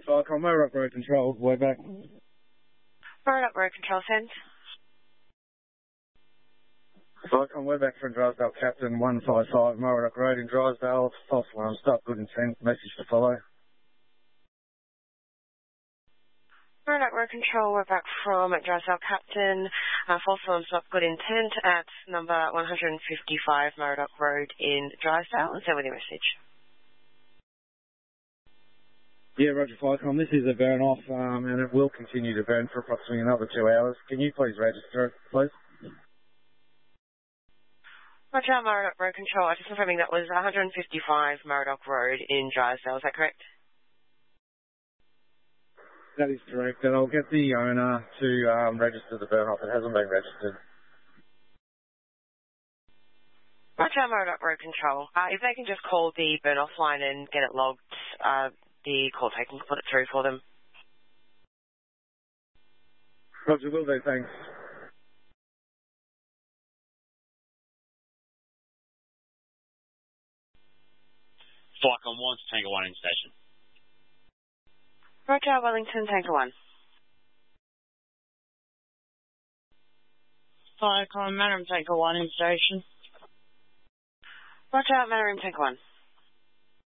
Cyclone, we're up road control, way back. Road up road control, send. Cyclone, we're back from Drysdale, Captain 155, Murdoch Road in Drysdale, false alarm, stop, good intent, message to follow. Road up road control, we're back from Drysdale, Captain, false alarm, stop, good intent at number 155 Murdoch Road in Drysdale, and send with your message. Yeah, Roger Cyclone, this is a burn off, and it will continue to burn for approximately another 2 hours. Can you please register it, please? Roger, Murdoch Road Control. Just confirming that was 155 Murdoch Road in Drysdale. Is that correct? That is correct, and I'll get the owner to register the burn off. It hasn't been registered. Roger, Murdoch Road Control. If they can just call the burn off line and get it logged, the call taker can put it through for them. Roger, will do, thanks. Cyclone 1 to Tango 1 in station. Roger, Wellington, Tango 1. Cyclone Mannering, Tango 1 in station. Roger, Mannering, Tango 1.